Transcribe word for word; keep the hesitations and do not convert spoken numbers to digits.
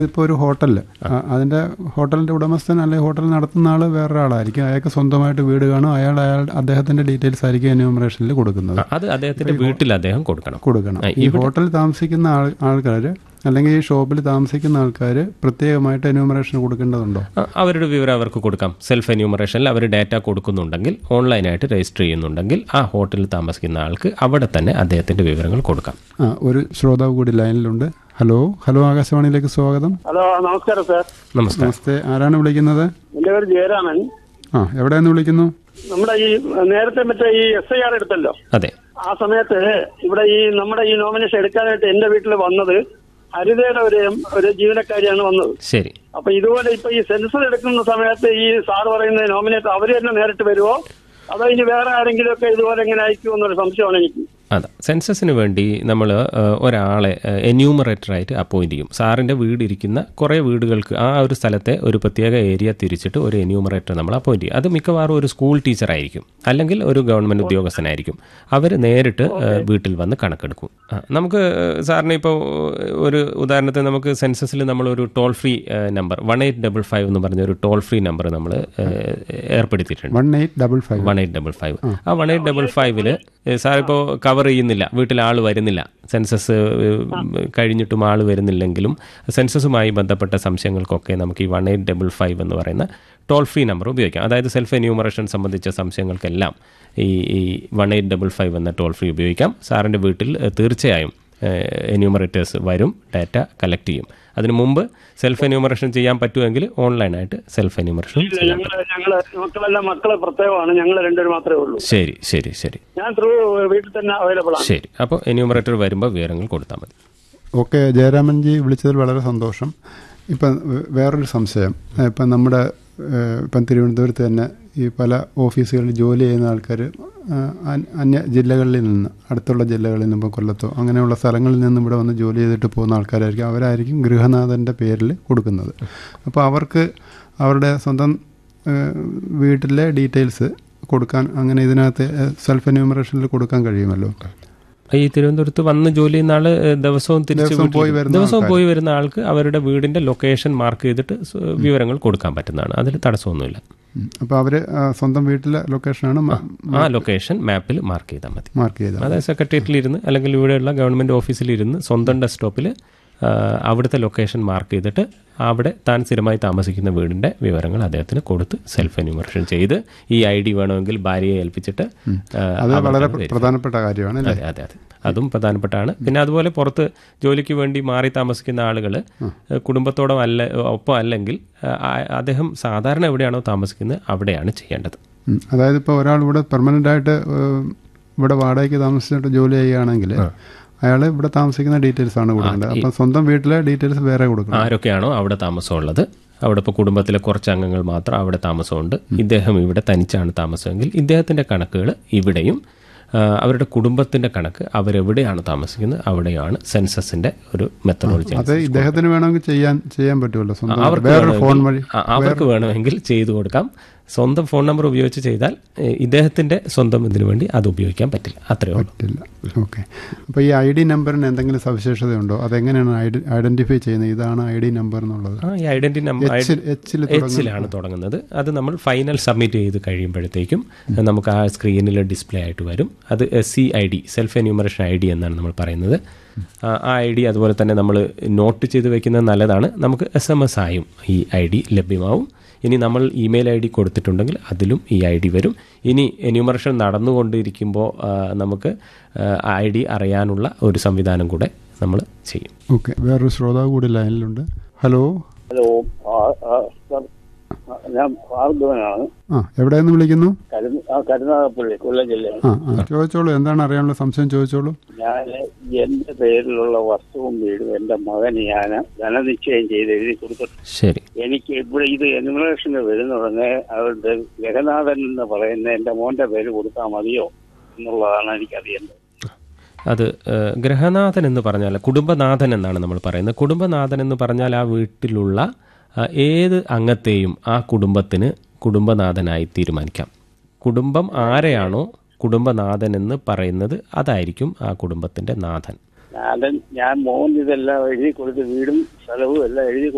ഇപ്പോൾ ഒരു ഹോട്ടലിൽ അതിൻ്റെ ഹോട്ടലിൻ്റെ ഉടമസ്ഥൻ അല്ലെങ്കിൽ ഹോട്ടൽ നടത്തുന്ന ആൾ വേറൊരാളായിരിക്കും. അയാൾക്ക് സ്വന്തമായിട്ട് വീട് കാണും. അയാൾ അയാൾ അദ്ദേഹത്തിൻ്റെ ഡീറ്റെയിൽസ് ആയിരിക്കും എന്യൂമറേഷനിൽ കൊടുക്കുന്നത്. അത് അദ്ദേഹത്തിൻ്റെ വീട്ടിൽ അദ്ദേഹം കൊടുക്കണം കൊടുക്കണം ഈ ഹോട്ടലിൽ താമസിക്കുന്ന ആൾ ആൾക്കാർ അല്ലെങ്കിൽ ഈ ഷോപ്പിൽ താമസിക്കുന്ന ആൾക്കാർ പ്രത്യേകമായിട്ട് എന്യൂമറേഷൻ കൊടുക്കേണ്ടതുണ്ടോ? അവരുടെ വിവരം അവർക്ക് കൊടുക്കാം. സെൽഫ് എന്യൂമറേഷനിൽ അവർ ഡാറ്റ കൊടുക്കുന്നുണ്ടെങ്കിൽ, ഓൺലൈനായിട്ട് രജിസ്റ്റർ ചെയ്യുന്നുണ്ടെങ്കിൽ, ആ ഹോട്ടലിൽ താമസിക്കുന്ന ആൾക്ക് അവിടെ തന്നെ അദ്ദേഹത്തിൻ്റെ വിവരങ്ങൾ കൊടുക്കാം. ആ ഒരു ശ്രോതാവ് കൂടി ലൈനിലുണ്ട്. ഹലോ ഹലോ ആകാശവാണിയിലേക്ക് സ്വാഗതം. ഹലോ, നമസ്കാരം സാർ. നമസ്കാരം. നമസ്തേ, ആരാണ് വിളിക്കുന്നത്? എന്റെ പേര് ജയരാമൻ. ആ എവിടെ നിന്ന് വിളിക്കുന്നു? നമ്മുടെ ഈ നേരത്തെ മറ്റേ ഈ എസ് ഐ ആർ എടുത്തല്ലോ, അതെ. ആ സമയത്ത് ഇവിടെ ഈ നമ്മുടെ ഈ നോമിനേഷൻ എടുക്കാനായിട്ട് എന്റെ വീട്ടിൽ വന്നത് ഹരിതയുടെ ഒരു ഒരു ജീവനക്കാരിയാണ് വന്നത്. ശരി. അപ്പൊ ഇതുപോലെ ഇപ്പൊ ഈ സെൻസസ് എടുക്കുന്ന സമയത്ത് ഈ സാർ പറയുന്ന നോമിനേറ്റ് അവര് തന്നെ നേരിട്ട് വരുമോ, അതോ ഇനി വേറെ ആരെങ്കിലും ഒക്കെ ഇതുപോലെ എങ്ങനെ അയക്കുമോ എന്നൊരു സംശയമാണ് എനിക്ക്. അതെ, സെൻസസിന് വേണ്ടി നമ്മൾ ഒരാളെ എന്യൂമറേറ്ററായിട്ട് അപ്പോയിന്റ് ചെയ്യും. സാറിൻ്റെ വീടിരിക്കുന്ന കുറേ വീടുകൾക്ക് ആ ഒരു സ്ഥലത്തെ ഒരു പ്രത്യേക ഏരിയ തിരിച്ചിട്ട് ഒരു എന്യൂമറേറ്റർ നമ്മൾ അപ്പോയിന്റ് ചെയ്യും. അത് മിക്കവാറും ഒരു സ്കൂൾ ടീച്ചറായിരിക്കും, അല്ലെങ്കിൽ ഒരു ഗവൺമെൻറ് ഉദ്യോഗസ്ഥനായിരിക്കും. അവർ നേരിട്ട് വീട്ടിൽ വന്ന് കണക്കെടുക്കും. നമുക്ക് സാറിന് ഇപ്പോൾ ഒരു ഉദാഹരണത്തിന് നമുക്ക് സെൻസസിൽ നമ്മളൊരു toll free number one eight double five എന്ന് പറഞ്ഞ ഒരു ടോൾ ഫ്രീ നമ്പർ നമ്മൾ ഏർപ്പെടുത്തിയിട്ടുണ്ട്. One eight double five one eight double five ആ വൺ എയ്റ്റ് ഡബിൾ ഫൈവില് സാർ ഇപ്പോൾ കവർ ചെയ്യുന്നില്ല, വീട്ടിൽ ആൾ വരുന്നില്ല, സെൻസസ് കഴിഞ്ഞിട്ടും ആൾ വരുന്നില്ലെങ്കിലും സെൻസസുമായി ബന്ധപ്പെട്ട സംശയങ്ങൾക്കൊക്കെ നമുക്ക് ഈ വൺ എയ്റ്റ് ഡബിൾ ഫൈവ് എന്ന് പറയുന്ന ടോൾ ഫ്രീ നമ്പർ ഉപയോഗിക്കാം. അതായത് സെൽഫ് എന്യൂമറേഷൻ സംബന്ധിച്ച സംശയങ്ങൾക്കെല്ലാം ഈ ഈ വൺ എയ്റ്റ് ഡബിൾ ഫൈവ് എന്ന ടോൾ ഫ്രീ ഉപയോഗിക്കാം. സാറിൻ്റെ വീട്ടിൽ തീർച്ചയായും എന്യൂമറേറ്റേഴ്സ് വരും, ഡാറ്റ കളക്ട് ചെയ്യും. അതിനു മുമ്പ് സെൽഫ് എന്യൂമറേഷൻ ചെയ്യാൻ പറ്റുമെങ്കിൽ ഓൺലൈനായിട്ട് സെൽഫ് എന്യൂമറേഷൻ ചെയ്യാം. മക്കളെല്ലാം മക്കളെ പ്രത്യേകമാണ്, ഞങ്ങൾ രണ്ടുപേരും മാത്രമേ ഉള്ളൂ. ശരി ശരി ശരി ഞാൻ ത്രൂ വീട്ടിൽ തന്നെ അവൈലബിൾ ആണ്. ശരി, അപ്പോൾ എന്യൂമറേറ്റർ വരുമ്പോൾ വിവരങ്ങൾ കൊടുത്താൽ മതി. ഓക്കെ, ജയരാമൻജി വിളിച്ചതിൽ വളരെ സന്തോഷം. ഇപ്പം വേറൊരു സംശയം, ഇപ്പം നമ്മുടെ ഇപ്പം തിരുവനന്തപുരത്ത് തന്നെ ഈ പല ഓഫീസുകളിൽ ജോലി ചെയ്യുന്ന ആൾക്കാർ അന്യ ജില്ലകളിൽ നിന്ന്, അടുത്തുള്ള ജില്ലകളിൽ നിന്ന്, ഇപ്പോൾ കൊല്ലത്തോ അങ്ങനെയുള്ള സ്ഥലങ്ങളിൽ നിന്ന് ഇവിടെ വന്ന് ജോലി ചെയ്തിട്ട് പോകുന്ന ആൾക്കാരായിരിക്കും. അവരായിരിക്കും ഗൃഹനാഥൻ്റെ പേരിൽ കൊടുക്കുന്നത്. അപ്പോൾ അവർക്ക് അവരുടെ സ്വന്തം വീട്ടിലെ ഡീറ്റെയിൽസ് കൊടുക്കാൻ അങ്ങനെ ഇതിനകത്ത് സെൽഫ് എന്യൂമറേഷനിൽ കൊടുക്കാൻ കഴിയുമല്ലോ. ഈ തിരുവനന്തപുരത്ത് വന്ന് ജോലി ചെയ്യുന്ന ആള് ദിവസവും തിരിച്ച് ദിവസവും പോയി വരുന്ന ആൾക്ക് അവരുടെ വീടിന്റെ ലൊക്കേഷൻ മാർക്ക് ചെയ്തിട്ട് വിവരങ്ങൾ കൊടുക്കാൻ പറ്റുന്നതാണ്. അതിൽ തടസ്സമൊന്നുമില്ല. അപ്പോൾ അവർ സ്വന്തം വീട്ടിലെ ലൊക്കേഷനാണ് ആ ലൊക്കേഷൻ മാപ്പിൽ മാർക്ക് ചെയ്താൽ മതി. മാർക്ക് ചെയ്താൽ അതായത് സെക്രട്ടേറിയറ്റിലിരുന്ന് അല്ലെങ്കിൽ ഇവിടെയുള്ള ഗവൺമെൻറ് ഓഫീസിലിരുന്ന് സ്വന്തം ഡെസ്ക്ടോപ്പിൽ അവിടുത്തെ ലൊക്കേഷൻ മാർക്ക് ചെയ്തിട്ട് അവിടെ താൻ സ്ഥിരമായി താമസിക്കുന്ന വീടിൻ്റെ വിവരങ്ങൾ അദ്ദേഹത്തിന് കൊടുത്ത് സെൽഫ് എന്യൂമറേഷൻ ചെയ്ത് ഈ ഐ ഡി വേണമെങ്കിൽ ഭാര്യയെ ഏൽപ്പിച്ചിട്ട് അത് വളരെ പ്രധാനപ്പെട്ട കാര്യമാണ്. അതെ അതെ അതെ അതും പ്രധാനപ്പെട്ടാണ്. പിന്നെ അതുപോലെ പുറത്ത് ജോലിക്ക് വേണ്ടി മാറി താമസിക്കുന്ന ആളുകൾ കുടുംബത്തോടൊപ്പം അല്ല ഒപ്പം അല്ലെങ്കിൽ അദ്ദേഹം സാധാരണ എവിടെയാണോ താമസിക്കുന്നത് അവിടെയാണ് ചെയ്യേണ്ടത്. അതായത് ഇപ്പോൾ ഒരാൾ ഇവിടെ പെർമനൻ്റ് ആയിട്ട് ഇവിടെ വാടകയ്ക്ക് താമസിച്ചിട്ട് ജോലി ചെയ്യുകയാണെങ്കിൽ അയാൾ ഇവിടെ താമസിക്കുന്ന ഡീറ്റെയിൽസ് ആണ് കൊടുക്കേണ്ടത്. അപ്പം സ്വന്തം വീട്ടിലെ ഡീറ്റെയിൽസ് വേറെ കൊടുക്കണം. ആരൊക്കെയാണോ അവിടെ താമസമുള്ളത്, അവിടെ ഇപ്പോൾ കുടുംബത്തിലെ കുറച്ച് അംഗങ്ങൾ മാത്രം അവിടെ താമസമുണ്ട്, ഇദ്ദേഹം ഇവിടെ തനിച്ചാണ് താമസമെങ്കിൽ ഇദ്ദേഹത്തിൻ്റെ കണക്കുകൾ ഇവിടെയും അവരുടെ കുടുംബത്തിൻ്റെ കണക്ക് അവരെവിടെയാണ് താമസിക്കുന്നത് അവിടെയാണ് സെൻസസിൻ്റെ ഒരു മെത്തഡോളജി. അത് ഇദ്ദേഹത്തിന് വേണമെങ്കിൽ ചെയ്യാൻ ചെയ്യാൻ പറ്റുമല്ലോ. അവർക്ക് വേണമെങ്കിൽ ചെയ്തു കൊടുക്കാം. സ്വന്തം ഫോൺ നമ്പർ ഉപയോഗിച്ച് ചെയ്താൽ ഇദ്ദേഹത്തിൻ്റെ സ്വന്തം ഇതിനു വേണ്ടി അത് ഉപയോഗിക്കാൻ പറ്റില്ല. അത്രയേ പറ്റില്ല. ഓക്കെ, അപ്പോൾ ഈ ഐ ഡി നമ്പറിന് എന്തെങ്കിലും സവിശേഷതയുണ്ടോ? അതെങ്ങനെയാണ് ഐഡന്റിഫൈ ചെയ്യുന്നത്? ഇതാണ് ഐ ഡി നമ്പർ എന്നുള്ളത്. ആ ഈ ഐഡന്റിറ്റി നമ്പർ എച്ചിലാണ് തുടങ്ങുന്നത്. അത് നമ്മൾ ഫൈനൽ സബ്മിറ്റ് ചെയ്ത് കഴിയുമ്പോഴത്തേക്കും നമുക്ക് ആ സ്ക്രീനിൽ ഡിസ്പ്ലേ ആയിട്ട് വരും. അത് S C I D, self enumeration I D എന്നാണ് നമ്മൾ പറയുന്നത്. ആ ഐ ഡി അതുപോലെ തന്നെ നമ്മൾ നോട്ട് ചെയ്ത് വെക്കുന്നത് നല്ലതാണ്. നമുക്ക് എസ് എം എസ് ആയും ഈ ഐ ഡി ലഭ്യമാവും. ഇനി നമ്മൾ ഇമെയിൽ ഐ ഡി കൊടുത്തിട്ടുണ്ടെങ്കിൽ അതിലും ഈ ഐ ഡി വരും. ഇനി എന്യൂമറേഷൻ നടന്നുകൊണ്ടിരിക്കുമ്പോൾ നമുക്ക് ഐ ഡി അറിയാനുള്ള ഒരു സംവിധാനം കൂടെ നമ്മൾ ചെയ്യും. ഓക്കെ, വേറൊരു ശ്രോതാവ് കൂടി ലൈനിലുണ്ട്. ഹലോ ഹലോ ഞാൻ ഭാർഗവനാണ്. ആ എവിടെ നിന്ന് വിളിക്കുന്നു? കരുനാഗപ്പള്ളി, കൊല്ലം ജില്ലയിൽ. ആ ചോദിച്ചോളൂ, എന്താണ് അറിയാനുള്ള സംശയം ചോദിച്ചോളൂ. ഞാൻ എന്റെ പേരിലുള്ള വസ്തുവും വീടും എന്റെ മകന് ഞാൻ ധനനിശ്ചയം ചെയ്ത് എഴുതി കൊടുത്തിട്ടുണ്ട്. ശരി. എനിക്ക് ഇവിടെ ഇത് എന്യൂമറേഷന് വരുന്ന ഉടനെ അവരുടെ ജഗന്നാഥൻ എന്ന് പറയുന്ന എന്റെ മോന്റെ പേര് കൊടുത്താൽ മതിയോ എന്നുള്ളതാണ് എനിക്കറിയേണ്ടത്. അത് ഗൃഹനാഥൻ എന്ന് പറഞ്ഞാൽ കുടുംബനാഥൻ എന്നാണ് നമ്മൾ പറയുന്നത്. കുടുംബനാഥൻ എന്ന് പറഞ്ഞാൽ ആ വീട്ടിലുള്ള ഏത് അംഗത്തെയും ആ കുടുംബത്തിന് കുടുംബനാഥനായി തീരുമാനിക്കാം. കുടുംബം ആരെയാണോ കുടുംബനാഥൻ എന്ന് പറയുന്നത് അതായിരിക്കും ആ കുടുംബത്തിന്റെ നാഥൻ. നാഥൻ ഞാൻ മോൻ ഇതെല്ലാം എഴുതി കൊടുത്ത് വീടും സ്ഥലവും എല്ലാം എഴുതി